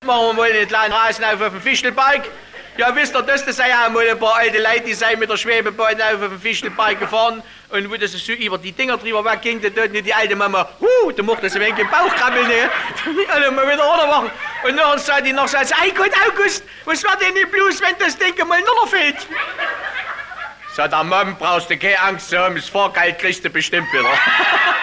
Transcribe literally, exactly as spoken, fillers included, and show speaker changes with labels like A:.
A: machen wir mal einen kleinen Rasen auf auf dem Fichtelberg. Ja, wisst ihr, das, das sind ja mal ein paar alte Leute, die sind mit der Schwebebahn auf auf dem Fichtelberg gefahren. Und wo das so über die Dinger drüber wegging, da tut die alte Mama, huh, da macht das ein wenig im Bauch krabbeln, ne? Also mal wieder runtermachen. Und nachher sagt die noch so, ei Gott, August, was war denn nicht bloß, wenn das Ding mal nur noch fehlt? Sagt der Mom, brauchst du keine Angst zu haben, das Fahrgeld kriegst du bestimmt wieder.